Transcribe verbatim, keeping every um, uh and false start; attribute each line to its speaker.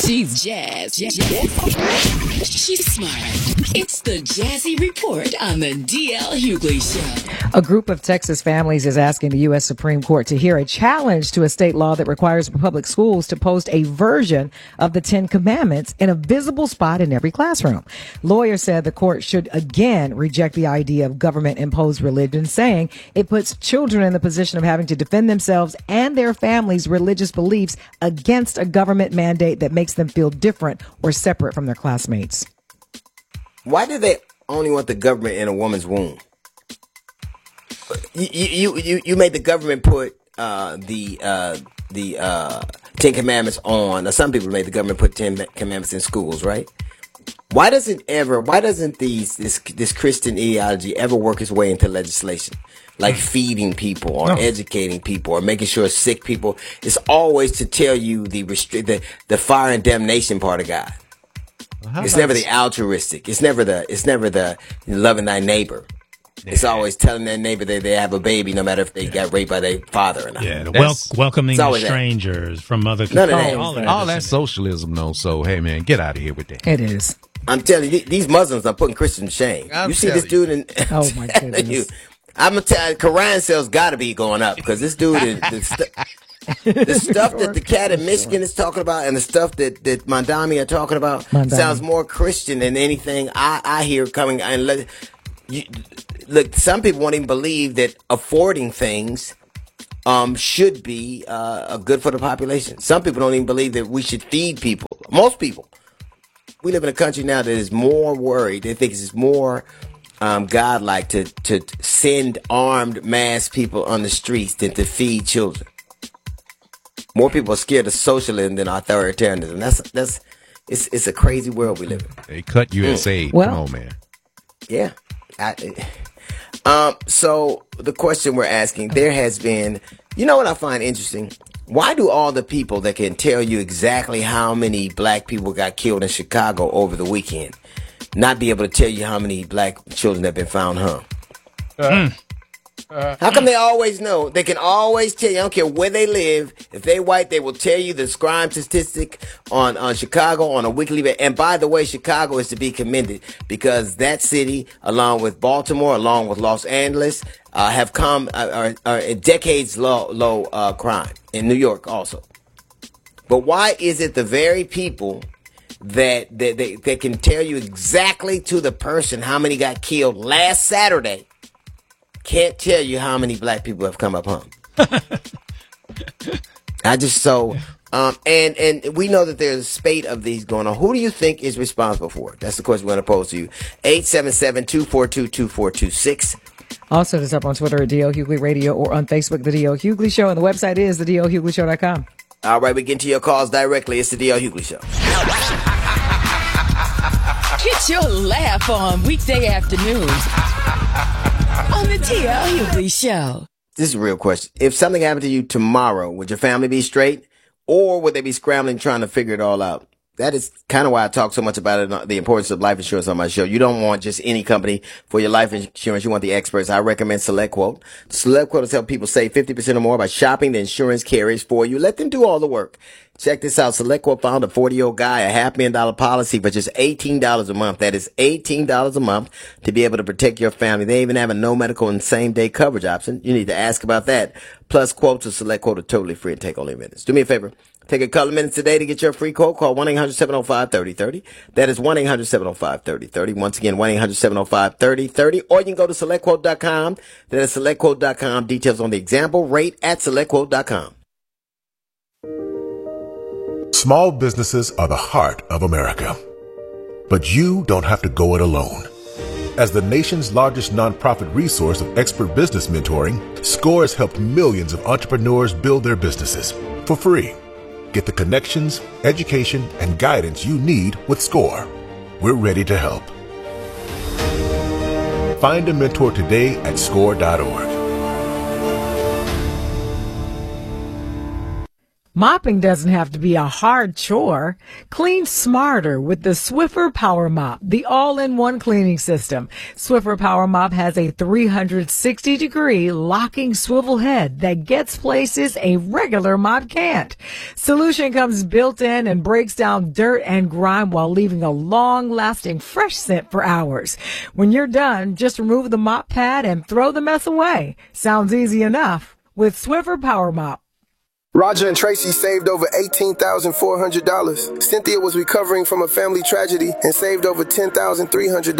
Speaker 1: She's jazz. jazz. She's smart. It's the Jazzy Report on the D L Hughley Show.
Speaker 2: A group of Texas families is asking the U S Supreme Court to hear a challenge to a state law that requires public schools to post a version of the Ten Commandments in a visible spot in every classroom. Lawyers said the court should again reject the idea of government-imposed religion, saying it puts children in the position of having to defend themselves and their families' religious beliefs against a government mandate that makes them feel different or separate from their classmates.
Speaker 3: Why do they only want the government in a woman's womb? You you you, you made the government put uh, the uh, the uh, Ten Commandments on. Or some people made the government put Ten Commandments in schools, right? Why doesn't ever? Why doesn't these this this Christian ideology ever work its way into legislation? Like feeding people or no. educating people or making sure sick people. It's always to tell you the restrict the, the fire and damnation part of God. Well, it's never the altruistic. It's never the it's never the loving thy neighbor. Yeah. It's always telling their neighbor that they have a baby, no matter if they yeah. got raped by their father or not.
Speaker 4: Yeah, the wel- welcoming strangers that. from other
Speaker 3: countries. None of that.
Speaker 4: All, that. all that socialism, though. So hey, man, get out of here with that.
Speaker 2: It is.
Speaker 3: I'm telling you, these Muslims are putting Christians to shame. I'm you see this dude in.
Speaker 2: Oh my goodness.
Speaker 3: You, I'm gonna tell you, Quran sales got to be going up because this dude is. The, stu- the stuff that the cat in Michigan is talking about and the stuff that, that Mandami are talking about Mandami. sounds more Christian than anything I, I hear coming. And let, you, look, some people won't even believe that affording things um, should be uh, good for the population. Some people don't even believe that we should feed people. Most people. We live in a country now that is more worried. They think it's more um, godlike to, to send armed mass people on the streets than to feed children. More people are scared of socialism than authoritarianism. That's that's it's it's a crazy world we live in.
Speaker 4: They cut U S A. Mm.
Speaker 2: Well,
Speaker 4: Come on, man.
Speaker 3: Yeah. I, um. So the question we're asking, there has been, you know what I find interesting? Why do all the people that can tell you exactly how many black people got killed in Chicago over the weekend not be able to tell you how many black children have been found hung? Uh, mm. uh, how come they always know? They can always tell you, I don't care where they live. If they white, they will tell you the crime statistic on, on Chicago on a weekly basis. And by the way, Chicago is to be commended because that city, along with Baltimore, along with Los Angeles, uh, have come uh, are, are decades low, low uh, crime in New York also. But why is it the very people that, that, that, that can tell you exactly to the person how many got killed last Saturday can't tell you how many black people have come up hung? I just so um and and we know that there's a spate of these going on. Who do you think is responsible for it? That's the question we're going to pose to you. eight seven seven, two four two, two four two six.
Speaker 2: Also, it's up on Twitter at D L Hughley Radio or on Facebook, The D L Hughley Show, and the website is the D L Hughley Show dot com.
Speaker 3: All right, we get to your calls directly. It's the D L Hughley Show.
Speaker 1: Get your laugh on weekday afternoons on the D L Hughley Show.
Speaker 3: This is a real question. If something happened to you tomorrow, would your family be straight, or would they be scrambling trying to figure it all out? That is kind of why I talk so much about it, the importance of life insurance on my show. You don't want just any company for your life insurance. You want the experts. I recommend SelectQuote. SelectQuote has helped people save fifty percent or more by shopping the insurance carriers for you. Let them do all the work. Check this out. SelectQuote found a forty-year-old guy a half million dollar policy for just eighteen dollars a month. That is eighteen dollars a month to be able to protect your family. They even have a no medical and same day coverage option. You need to ask about that. Plus, quotes of SelectQuote are totally free and take only minutes. Do me a favor. Take a couple of minutes today to get your free quote. Call one eight hundred, seven oh five, three oh three oh. That is one eight hundred, seven oh five, three oh three oh. Once again, one eight hundred, seven oh five, three oh three oh. Or you can go to select quote dot com. That is select quote dot com. Details on the example rate at select quote dot com.
Speaker 5: Small businesses are the heart of America. But you don't have to go it alone. As the nation's largest nonprofit resource of expert business mentoring, SCORE has helped millions of entrepreneurs build their businesses for free. Get the connections, education, and guidance you need with SCORE. We're ready to help. Find a mentor today at score dot org.
Speaker 2: Mopping doesn't have to be a hard chore. Clean smarter with the Swiffer Power Mop, the all-in-one cleaning system. Swiffer Power Mop has a three hundred sixty degree locking swivel head that gets places a regular mop can't. Solution comes built in and breaks down dirt and grime while leaving a long-lasting fresh scent for hours. When you're done, just remove the mop pad and throw the mess away. Sounds easy enough with Swiffer Power Mop.
Speaker 6: Roger and Tracy saved over eighteen thousand four hundred dollars. Cynthia was recovering from a family tragedy and saved over ten thousand three hundred dollars.